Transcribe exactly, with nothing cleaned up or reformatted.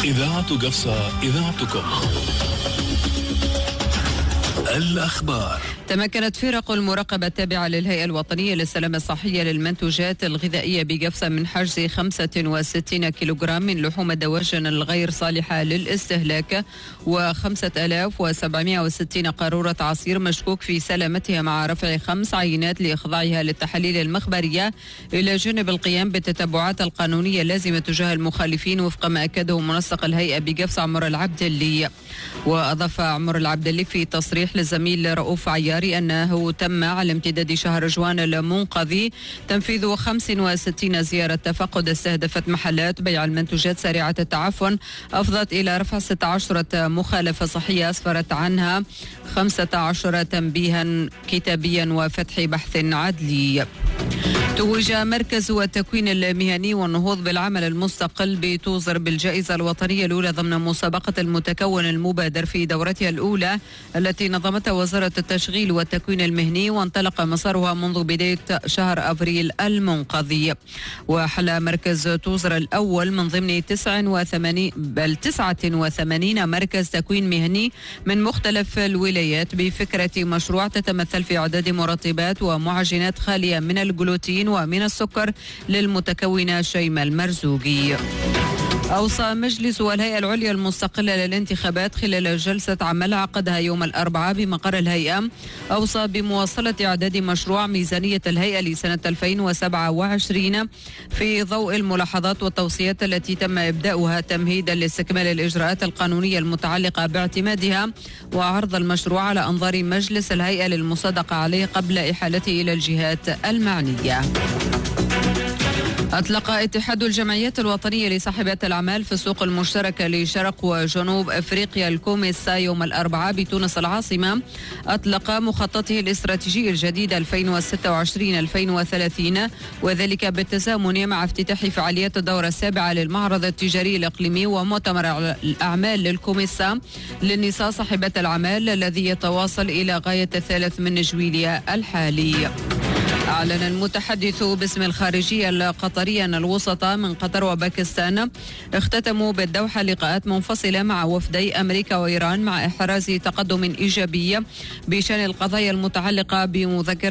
إذاعة قفصة، إذاعتكم. الأخبار. تمكنت فرق المراقبة التابعة للهيئة الوطنية للسلامة الصحية للمنتوجات الغذائية بقفصة من حجز خمسة وستين كيلوغرام من لحوم الدواجن الغير صالحة للاستهلاك وخمسة آلاف وسبعمائة وستين قارورة عصير مشكوك في سلامتها، مع رفع خمس عينات لإخضاعها للتحاليل المخبرية، إلى جانب القيام بالتتبعات القانونية اللازمة تجاه المخالفين وفق ما أكده منسق الهيئة بقفصة عمر العبدلي. وأضاف عمر العبدلي في تصريح للزميل رؤوف عياري أنه تم على امتداد شهر جوان المنقضي تنفيذ خمس وستين زيارة تفقد استهدفت محلات بيع المنتوجات سريعة التعفن، أفضت إلى رفع ستة عشر مخالفة صحية أسفرت عنها خمسة عشر تنبيها كتابيا وفتح بحث عدلي. توج مركز التكوين المهني والنهوض بالعمل المستقل بتوزر بالجائزة الوطنية الأولى ضمن مسابقة المتكون المبادر في دورتها الأولى التي نظمتها وزارة التشغيل والتكوين المهني، وانطلق مسارها منذ بداية شهر أبريل المنقضي. وحل مركز توزر الأول من ضمن تسعة وثمانين بل تسعة وثمانين مركز تكوين مهني من مختلف الولايات بفكرة مشروع تتمثل في إعداد مرطبات ومعجنات خالية من الجلوتين ومن السكر للمتكونة شيماء المرزوقي. أوصى مجلس الهيئة العليا المستقلة للانتخابات خلال جلسة عمل عقدها يوم الأربعاء بمقر الهيئة، أوصى بمواصلة إعداد مشروع ميزانية الهيئة لسنة ألفين وسبعة وعشرين في ضوء الملاحظات والتوصيات التي تم إبداؤها تمهيدا لاستكمال الإجراءات القانونية المتعلقة باعتمادها، وعرض المشروع على أنظار مجلس الهيئة للمصادقة عليه قبل إحالته إلى الجهات المعنية. أطلق اتحاد الجمعيات الوطنية لصاحبات الأعمال في السوق المشتركة لشرق وجنوب أفريقيا الكوميسا يوم الأربعاء بتونس العاصمة أطلق مخططه الاستراتيجي الجديد ألفين وستة وعشرين ألفين وثلاثين، وذلك بالتزامن مع افتتاح فعاليات الدورة السابعة للمعرض التجاري الإقليمي ومؤتمر الأعمال للكوميسا للنساء صاحبات الأعمال الذي يتواصل إلى غاية الثالث من جويلية الحالي. أعلن المتحدث باسم الخارجية القطرية أن الوسطاء من قطر وباكستان اختتموا بالدوحة لقاءات منفصلة مع وفدي أمريكا وإيران، مع إحراز تقدم إيجابي بشأن القضايا المتعلقة بمذكرة